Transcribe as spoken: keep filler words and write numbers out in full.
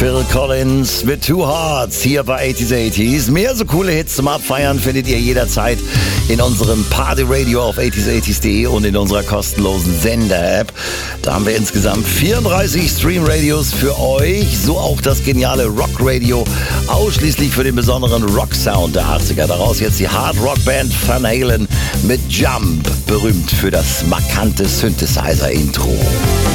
Phil Collins mit Two Hearts hier bei achtziger achtziger. Mehr so coole Hits zum Abfeiern findet ihr jederzeit in unserem Party Radio auf achtziger achtziger punkt de und in unserer kostenlosen Sender-App. Da haben wir insgesamt vierunddreißig Stream-Radios für euch, so auch das geniale Rock-Radio, ausschließlich für den besonderen Rock-Sound der achtziger. Daraus jetzt die Hard-Rock-Band Van Halen mit Jump, berühmt für das markante Synthesizer-Intro.